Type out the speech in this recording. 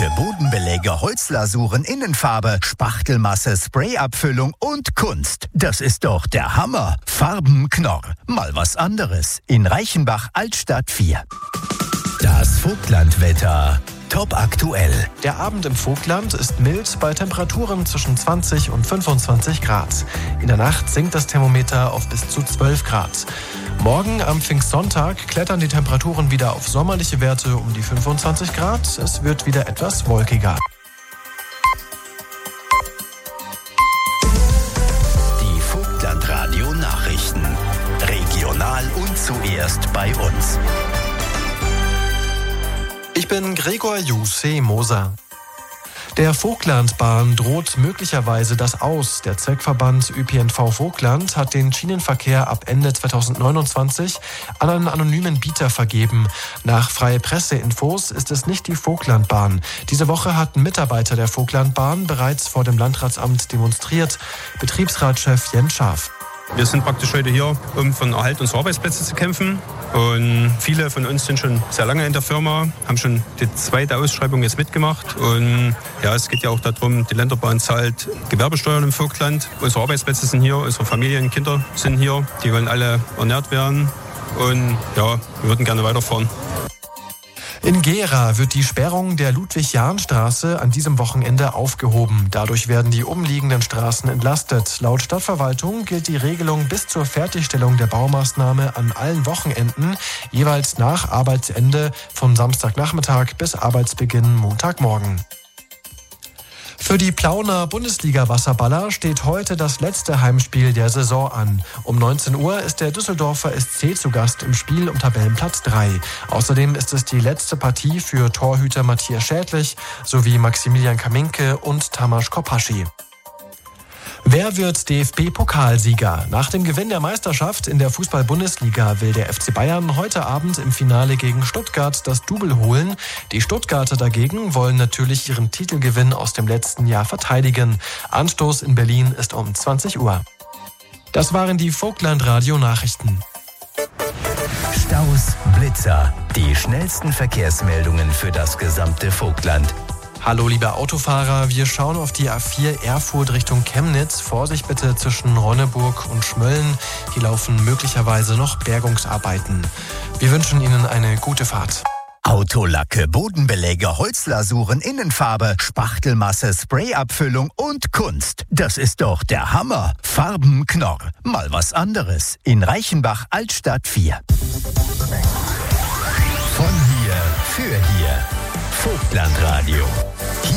Autolacke, Bodenbeläge, Holzlasuren, Innenfarbe, Spachtelmasse, Sprayabfüllung und Kunst. Das ist doch der Hammer. Farbenknorr. Mal was anderes. In Reichenbach, Altstadt 4. Das Vogtlandwetter. Top aktuell. Der Abend im Vogtland ist mild bei Temperaturen zwischen 20 und 25 Grad. In der Nacht sinkt das Thermometer auf bis zu 12 Grad. Morgen am Pfingstsonntag klettern die Temperaturen wieder auf sommerliche Werte um die 25 Grad. Es wird wieder etwas wolkiger. Die Vogtlandradio Nachrichten. Regional und zuerst bei uns. Ich bin Gregor Jusse-Moser. Der Vogtlandbahn droht möglicherweise das Aus. Der Zweckverband ÖPNV Vogtland hat den Schienenverkehr ab Ende 2029 an einen anonymen Bieter vergeben. Nach Freie Presse-Infos ist es nicht die Vogtlandbahn. Diese Woche hatten Mitarbeiter der Vogtlandbahn bereits vor dem Landratsamt demonstriert. Betriebsratschef Jens Schaaf. Wir sind praktisch heute hier, um für den Erhalt unserer Arbeitsplätze zu kämpfen. Und viele von uns sind schon sehr lange in der Firma, haben schon die zweite Ausschreibung jetzt mitgemacht. Und ja, es geht ja auch darum, die Länderbahn zahlt Gewerbesteuern im Vogtland. Unsere Arbeitsplätze sind hier, unsere Familien, Kinder sind hier. Die wollen alle ernährt werden. Und ja, wir würden gerne weiterfahren. In Gera wird die Sperrung der Ludwig-Jahn-Straße an diesem Wochenende aufgehoben. Dadurch werden die umliegenden Straßen entlastet. Laut Stadtverwaltung gilt die Regelung bis zur Fertigstellung der Baumaßnahme an allen Wochenenden, jeweils nach Arbeitsende von Samstagnachmittag bis Arbeitsbeginn Montagmorgen. Für die Plauner Bundesliga-Wasserballer steht heute das letzte Heimspiel der Saison an. Um 19 Uhr ist der Düsseldorfer SC zu Gast im Spiel um Tabellenplatz 3. Außerdem ist es die letzte Partie für Torhüter Matthias Schädlich sowie Maximilian Kaminke und Tamas Kopaschi. Wer wird DFB-Pokalsieger? Nach dem Gewinn der Meisterschaft in der Fußball-Bundesliga will der FC Bayern heute Abend im Finale gegen Stuttgart das Double holen. Die Stuttgarter dagegen wollen natürlich ihren Titelgewinn aus dem letzten Jahr verteidigen. Anstoß in Berlin ist um 20 Uhr. Das waren die Vogtland-Radio-Nachrichten. Staus, Blitzer. Die schnellsten Verkehrsmeldungen für das gesamte Vogtland. Hallo liebe Autofahrer, wir schauen auf die A4 Erfurt Richtung Chemnitz. Vorsicht bitte zwischen Ronneburg und Schmölln. Hier laufen möglicherweise noch Bergungsarbeiten. Wir wünschen Ihnen eine gute Fahrt. Autolacke, Bodenbeläge, Holzlasuren, Innenfarbe, Spachtelmasse, Sprayabfüllung und Kunst. Das ist doch der Hammer. Farbenknorr. Mal was anderes. In Reichenbach, Altstadt 4. Von hier für hier. Vogtlandradio.